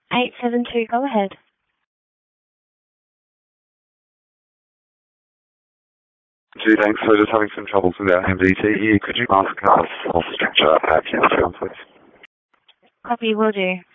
872, go ahead. Gee, thanks for just having some troubles with our MDT here. Could you ask us for structure at Kingsfield, please? Copy, will do.